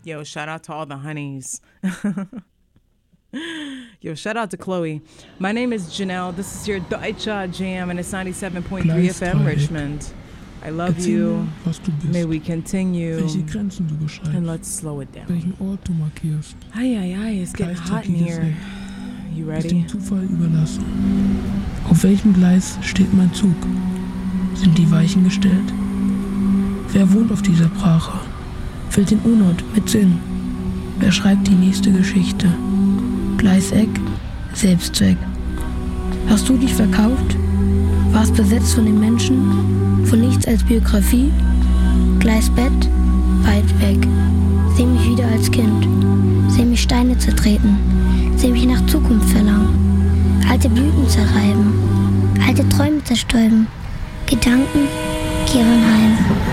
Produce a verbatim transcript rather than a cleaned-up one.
Yo, shout out to all the honeys. Yo, shout out to Chloe. My name is Janelle. This is your Deutsche Jam, and it's ninety-seven point three F M Richmond. I love Erzähl you. mir, was du bist. May we continue. Welche Grenzen du beschreibst. And let's slow it down. Welchen Ort du markierst. Ay, ay, ay, it's getting hot in here. You Ist ready? dem Zufall überlassen. Auf welchem Gleis steht mein Zug? Sind die Weichen gestellt? Wer wohnt auf dieser Brache? Füllt den Unort mit Sinn? Wer schreibt die nächste Geschichte? Gleiseck, Selbstzweck. Hast du dich verkauft? Warst besetzt von den Menschen? Von nichts als Biografie? Gleisbett, weit weg. Seh mich wieder als Kind. Seh mich Steine zertreten. Seh mich nach Zukunft verlangen. Alte Blüten zerreiben. Alte Träume zerstäuben. Gedanken kehren heim.